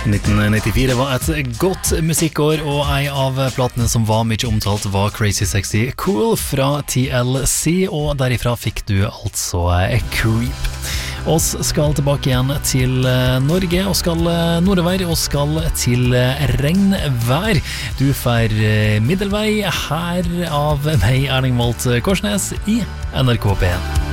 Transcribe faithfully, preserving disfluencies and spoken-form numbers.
nitten nittifire var et godt musikkår, og ei av platene som var mye omtalt var Crazy Sexy Cool fra T L C, og derifra fikk du altså Creep. Oss skal tilbake igjen til Norge, og skal nordover, og skal til regnvær. Du får middelvei her av meg, Erling Volt Korsnes, i N R K P en.